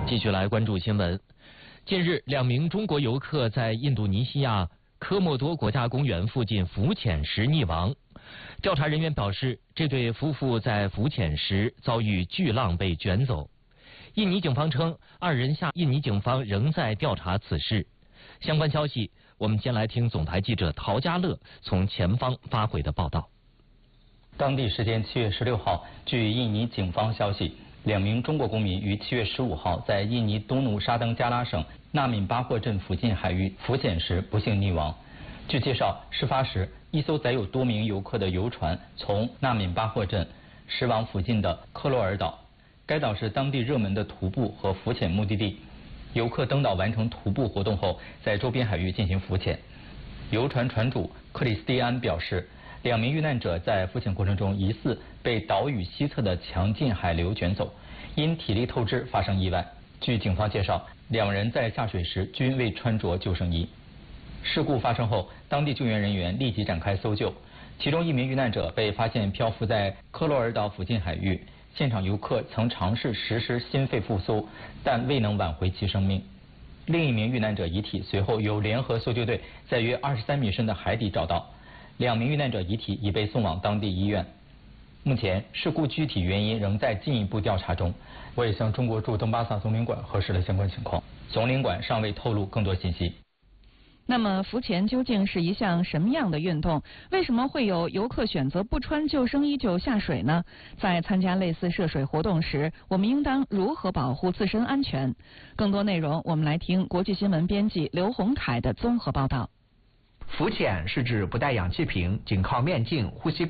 继续来关注新闻。近日，2名中国游客在印度尼西亚科莫多国家公园附近浮潜时溺亡。调查人员表示，这对夫妇在浮潜时遭遇巨浪被卷走。印尼警方称，2人下。印尼警方仍在调查此事。相关消息，我们先来听总台记者陶家乐从前方发回的报道。 当地时间7月16号，据印尼警方消息，2名中国公民于7月15号在印尼东努沙登加拉省纳敏巴霍镇附近海域浮潜时不幸溺亡。据介绍，事发时一艘载有多名游客的游船从纳敏巴霍镇驶往附近的克洛尔岛，该岛是当地热门的徒步和浮潜目的地。游客登岛完成徒步活动后，在周边海域进行浮潜。游船船主克里斯蒂安表示，2名遇难者在浮潜过程中疑似被岛屿西侧的强劲海流卷走，因体力透支发生意外。据警方介绍，2人在下水时均未穿着救生衣。事故发生后，当地救援人员立即展开搜救，其中1名遇难者被发现漂浮在科罗尔岛附近海域，现场游客曾尝试实施心肺复苏，但未能挽回其生命。另1名遇难者遗体随后由联合搜救队在约23米深的海底找到，2名遇难者遗体已被送往当地医院。目前事故具体原因仍在进一步调查中。我也向中国驻登巴萨总领馆核实了相关情况，总领馆尚未透露更多信息。 那么浮潜究竟是一项什么样的运动？为什么会有游客选择不穿救生衣就下水呢？在参加类似涉水活动时，我们应当如何保护自身安全？更多内容，我们来听国际新闻编辑刘洪凯的综合报道。 浮潜是指不带氧气瓶，仅靠面镜、呼吸